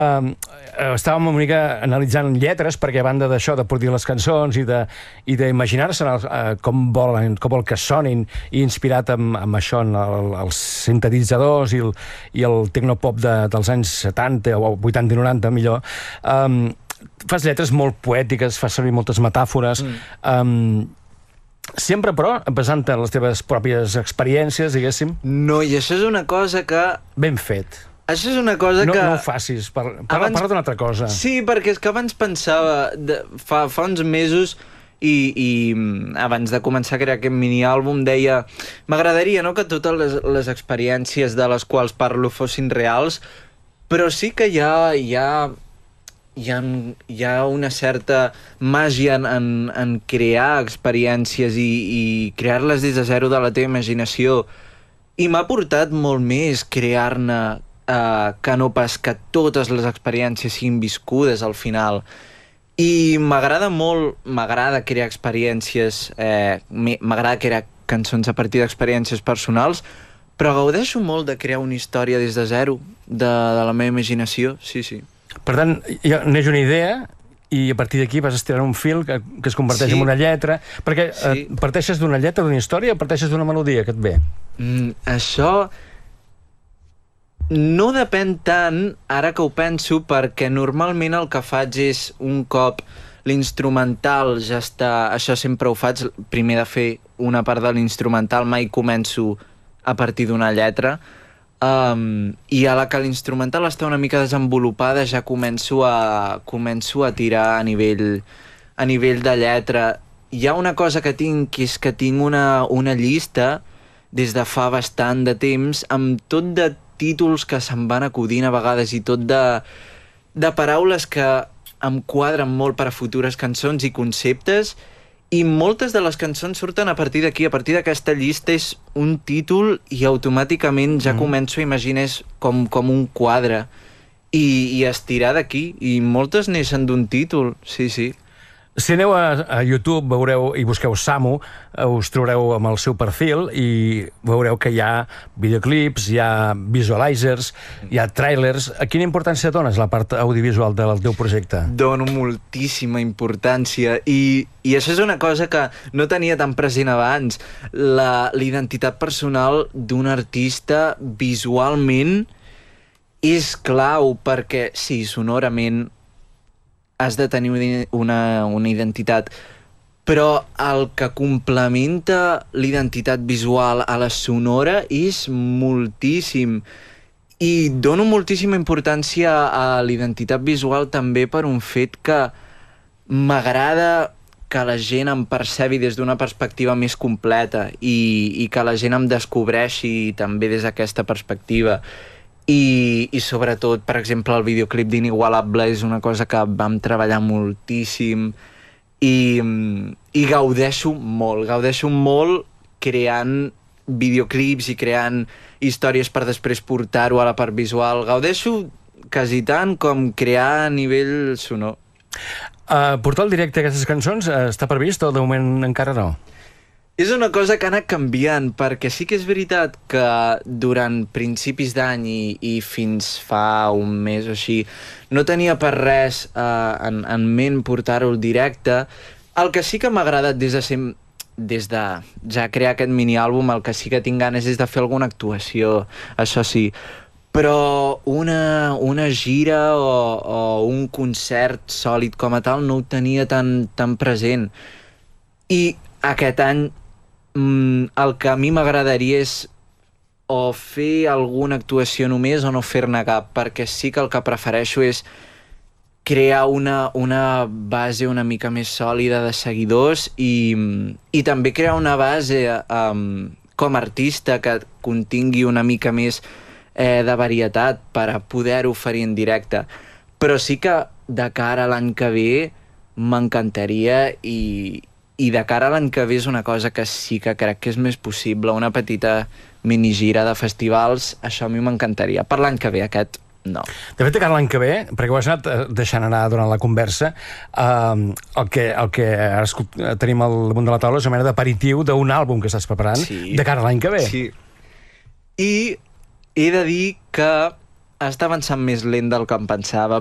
estàvem una mica analitzant lletres, perquè a banda d'això, de produir les cançons i d'imaginar-se com vol que sonin, i inspirat amb això, en els sintetitzadors i el tecnopop dels anys 70 o 80 i 90, millor, fas lletres molt poètiques, fas servir moltes metàfores, sempre, però, basant en les teves pròpies experiències, diguéssim. No, i això és una cosa que... Ben fet. Això és una cosa que... No ho facis, parla d'una altra cosa. Sí, perquè és que abans pensava, fa uns mesos, i abans de començar a crear aquest mini-àlbum, deia, m'agradaria, no?, que totes les experiències de les quals parlo fossin reals, però sí que hi ha una certa màgia en crear experiències i crear-les des de zero de la teva imaginació. I m'ha portat molt més crear-ne que no pas que totes les experiències siguin viscudes al final. I m'agrada crear experiències, m'agrada crear cançons a partir d'experiències personals, però gaudeixo molt de crear una història des de zero, de la meva imaginació, sí. Per tant, neix una idea i a partir d'aquí vas estirant un fil que es converteix en una lletra, perquè parteixes d'una lletra, d'una història, o parteixes d'una melodia que et ve? Això no depèn tant, ara que ho penso, perquè normalment el que faig és, un cop l'instrumental ja està... Això sempre ho faig, primer de fer una part de l'instrumental, mai començo a partir d'una lletra, i a la que l'instrumental està una mica desenvolupada ja començo a tirar a nivell de lletra. Hi ha una cosa que tinc, que és que tinc una llista des de fa bastant de temps amb tot de títols que se'm van acudint a vegades i tot de paraules que em quadren molt per a futures cançons i conceptes, i moltes de les cançons surten a partir d'aquí, a partir d'aquesta llista és un títol i automàticament ja començo a imaginar com un quadre i estirar d'aquí, i moltes neixen d'un títol, sí. Si aneu a YouTube, veureu i busqueu Samu, us trobareu amb el seu perfil i veureu que hi ha videoclips, hi ha visualizers, hi ha trailers. A quina importància dones la part audiovisual del teu projecte? Dono moltíssima importància i això és una cosa que no tenia tan present abans. La identitat personal d'un artista visualment és clau perquè, sí, sonorament has de tenir una identitat, però el que complementa l'identitat visual a la sonora és moltíssim. I dono moltíssima importància a l'identitat visual també per un fet que m'agrada que la gent em percebi des d'una perspectiva més completa i que la gent em descobreixi també des d'aquesta perspectiva. I sobretot, per exemple, el videoclip d'Inigualable és una cosa que vam treballar moltíssim i gaudeixo molt creant videoclips i creant històries per després portar-ho a la part visual. Gaudeixo quasi tant com crear a nivell sonor. Portar el directe aquestes cançons està previst o de moment encara no? És una cosa que ha anat canviant, perquè sí que és veritat que durant principis d'any i fins fa un mes o així no tenia per res en ment portar-ho al directe. El que sí que m'ha agradat des de ja crear aquest mini-àlbum, el que sí que tinc ganes és de fer alguna actuació, això sí. Però una gira o un concert sòlid com a tal no ho tenia tan present. I aquest any el que a mi m'agradaria és o fer alguna actuació només o no fer-ne cap, perquè sí que el que prefereixo és crear una base una mica més sòlida de seguidors i també crear una base com a artista que contingui una mica més de varietat per a poder-ho oferir en directe. Però sí que de cara a l'any que ve m'encantaria i de cara a l'any que ve és una cosa que sí que crec que és més possible, una petita minigira de festivals, això a mi m'encantaria. Per l'any que ve, aquest no. De fet, de cara a l'any que ve, perquè ho has anat deixant anar durant la conversa, el que ara tenim al damunt de la taula és una mena d'aperitiu d'un àlbum que estàs preparant de cara a l'any que ve. Sí. I he de dir que està avançant més lent del que em pensava,